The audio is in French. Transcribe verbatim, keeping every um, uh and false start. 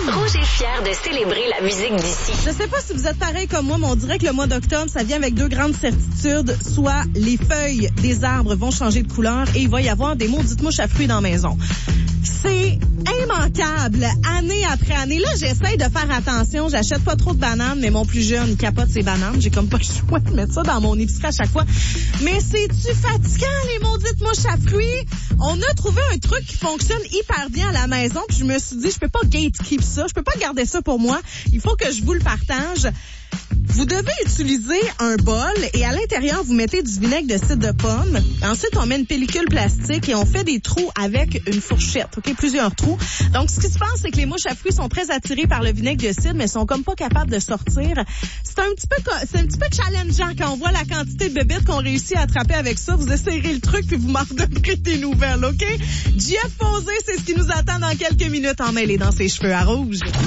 Rouge est fier de célébrer la musique d'ici. Je sais pas si vous êtes pareil comme moi, mais on dirait que le mois d'octobre, ça vient avec deux grandes certitudes. Soit les feuilles des arbres vont changer de couleur et il va y avoir des maudites mouches à fruits dans la maison. C'est immanquable, année après année. Là, j'essaye de faire attention. J'achète pas trop de bananes, mais mon plus jeune, il capote ses bananes. J'ai comme pas le choix de mettre ça dans mon épicerie à chaque fois. Mais c'est-tu fatigant, les maudites mouches à fruits? On a trouvé un truc qui fonctionne hyper bien à la maison, puis je me suis dit, je peux pas gatekeep ça, je peux pas garder ça pour moi. Il faut que je vous le partage. Vous devez utiliser un bol et à l'intérieur, vous mettez du vinaigre de cidre de pomme. Ensuite, on met une pellicule plastique et on fait des trous avec une fourchette, ok, plusieurs trous. Donc, ce qui se passe, c'est que les mouches à fruits sont très attirées par le vinaigre de cidre, mais sont comme pas capables de sortir. C'est un petit peu, c'est un petit peu challengeant quand on voit la quantité de bébites qu'on réussit à attraper avec ça. Vous essayerez le truc puis vous m'en redonnerez des nouvelles, ok? Jeff Posé, c'est ce qui nous attend dans quelques minutes en mêlée dans ses cheveux à rouge.